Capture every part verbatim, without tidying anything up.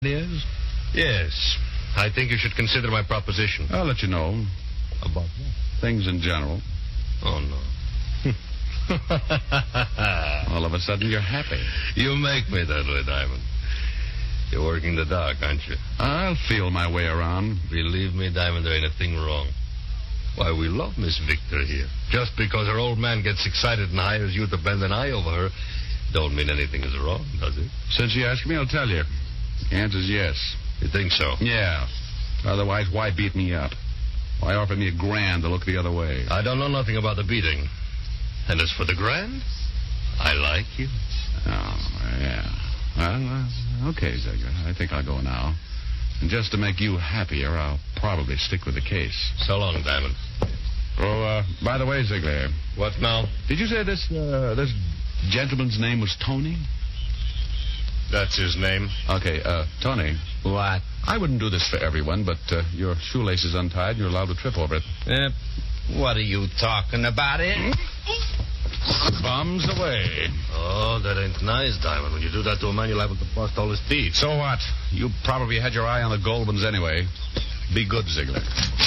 Is? Yes. I think you should consider my proposition. I'll let you know. About what? Things in general. Oh, no. All of a sudden, you're happy. You make me that way, Diamond. You're working the dark, aren't you? I'll feel my way around. Believe me, Diamond, there ain't a thing wrong. Why, we love Miss Victor here. Just because her old man gets excited and hires you to bend an eye over her, don't mean anything is wrong, does it? Since you asked me, I'll tell you. The answer's yes. You think so? Yeah. Otherwise, why beat me up? Why offer me a grand to look the other way? I don't know nothing about the beating. And as for the grand, I like you. Oh, yeah. Well, uh, okay, Ziegler. I think I'll go now. And just to make you happier, I'll probably stick with the case. So long, Diamond. Oh, uh, by the way, Ziegler. What now? Did you say this, uh, this gentleman's name was Tony? That's his name. Okay, uh, Tony. What? I wouldn't do this for everyone, but uh, your shoelace is untied and you're allowed to trip over it. Uh, what are you talking about, it? Bums away. Oh, that ain't nice, Diamond. When you do that to a man, you're liable to bust all his teeth. So what? You probably had your eye on the Goldmans anyway. Be good, Ziegler.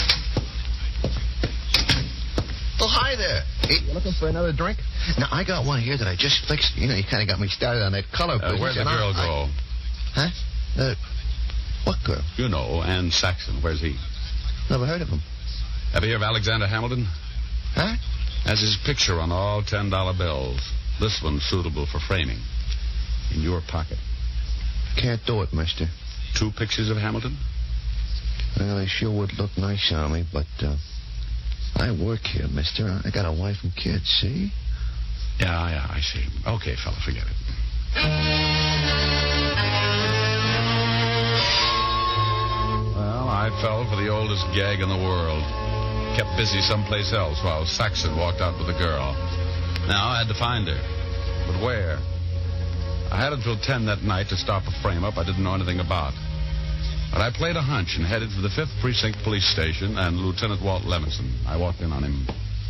Oh, hi there. Hey, you looking for another drink? Now, I got one here that I just fixed. You know, you kind of got me started on that color Uh, business. where'd the and girl I, go? I, huh? Uh, what girl? You know, Ann Saxon. Where's he? Never heard of him. Ever hear of Alexander Hamilton? Huh? Has his picture on all ten dollar bills. This one's suitable for framing. In your pocket. Can't do it, mister. Two pictures of Hamilton? Well, they sure would look nice on me, but, uh... I work here, mister. I got a wife and kids, see? Yeah, yeah, I see. Okay, fella, forget it. Well, I fell for the oldest gag in the world. Kept busy someplace else while Saxon walked out with the girl. Now I had to find her. But where? I had until ten that night to stop a frame-up I didn't know anything about. But I played a hunch and headed for the fifth Precinct Police Station and Lieutenant Walt Levinson. I walked in on him.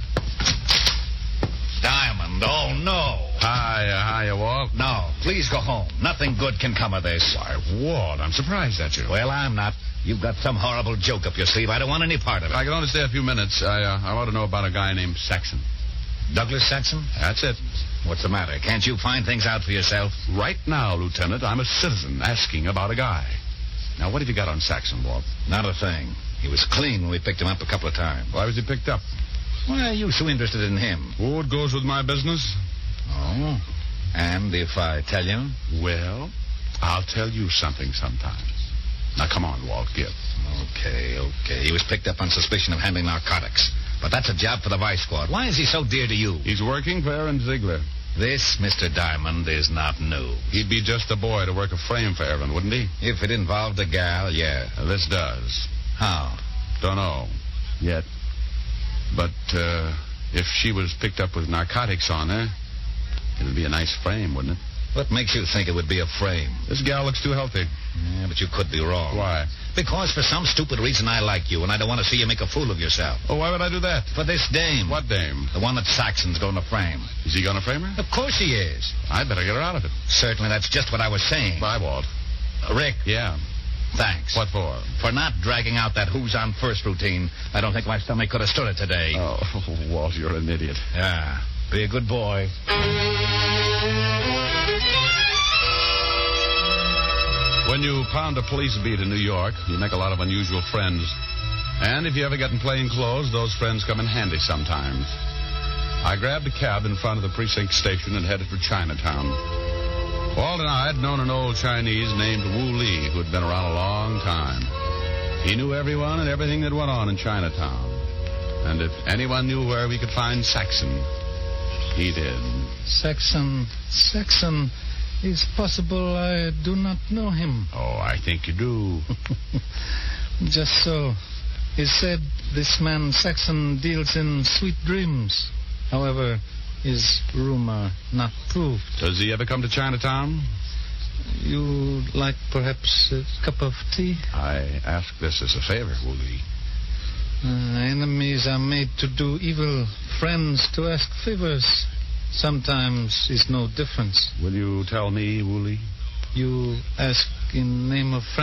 Diamond, oh, no. Hiya, hiya, Walt. No, please go home. Nothing good can come of this. Why, Walt, I'm surprised at you. Well, I'm not. You've got some horrible joke up your sleeve. I don't want any part of it. I can only stay a few minutes. I, uh, I want to know about a guy named Saxon. Douglas Saxon? That's it. What's the matter? Can't you find things out for yourself? Right now, Lieutenant, I'm a citizen asking about a guy. Now, what have you got on Saxon, Walt? Not a thing. He was clean when we picked him up a couple of times. Why was he picked up? Why are you so interested in him? Oh, it goes with my business. Oh? And if I tell you? Well, I'll tell you something sometime. Now, come on, Walt, give. Okay, okay. He was picked up on suspicion of handling narcotics. But that's a job for the Vice Squad. Why is he so dear to you? He's working for Aaron Ziegler. This, Mister Diamond, is not new. He'd be just a boy to work a frame for Aaron, wouldn't he? If it involved a gal, yeah. Uh, this does. How? Don't know. Yet. But, uh, if she was picked up with narcotics on her, it would be a nice frame, wouldn't it? What makes you think it would be a frame? This gal looks too healthy. Yeah, but you could be wrong. Why? Because for some stupid reason I like you, and I don't want to see you make a fool of yourself. Oh, why would I do that? For this dame. What dame? The one that Saxon's going to frame. Is he going to frame her? Of course he is. I'd better get her out of it. Certainly, that's just what I was saying. Bye, Walt. Uh, Rick. Yeah. Thanks. What for? For not dragging out that Who's On First routine. I don't think my stomach could have stood it today. Oh, Walt, you're an idiot. Yeah. Be a good boy. When you pound a police beat in New York, you make a lot of unusual friends. And if you ever get in plain clothes, those friends come in handy sometimes. I grabbed a cab in front of the precinct station and headed for Chinatown. Walt and I had known an old Chinese named Wu Li who had been around a long time. He knew everyone and everything that went on in Chinatown. And if anyone knew where we could find Saxon, he did. Saxon, Saxon... It's possible I do not know him. Oh, I think you do. Just so. He said this man Saxon deals in sweet dreams. However, is rumor not proved. Does he ever come to Chinatown? You like perhaps a cup of tea? I ask this as a favor, Wu Li. Uh, enemies are made to do evil, friends to ask favors. Sometimes is no difference. Will you tell me, Wu Li? You ask in name of